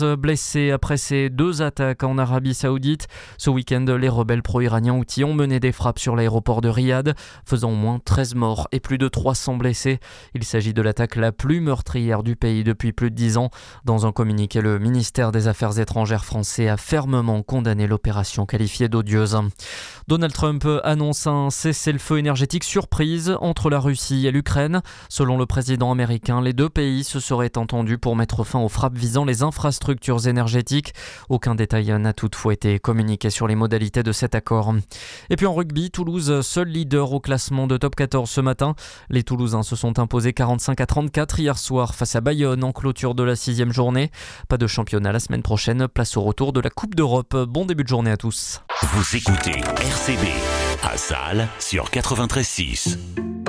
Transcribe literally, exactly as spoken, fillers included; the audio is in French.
Blessés après ces deux attaques en Arabie Saoudite. Ce week-end, les rebelles pro-iraniens Houthis ont mené des frappes sur l'aéroport de Riyad, faisant au moins treize morts et plus de trois cents blessés. Il s'agit de l'attaque la plus meurtrière du pays depuis plus de dix ans. Dans un communiqué, le ministère des Affaires étrangères français a fermement condamné l'opération qualifiée d'odieuse. Donald Trump annonce un cessez-le-feu énergétique surprise entre la Russie et l'Ukraine. Selon le président américain, les deux pays se seraient entendus pour mettre fin aux frappes visant les infrastructures énergétiques. Aucun détail n'a toutefois été communiqué sur les modalités de cet accord. Et puis en rugby, Toulouse, seul leader au classement de top quatorze ce matin. Les Toulousains se sont imposés quarante-cinq à trente-quatre hier soir face à Bayonne en clôture de la sixième journée. Pas de championnat la semaine prochaine, place au retour de la Coupe d'Europe. Bon début de journée à tous. Vous écoutez R C B à Salles sur quatre-vingt-treize six.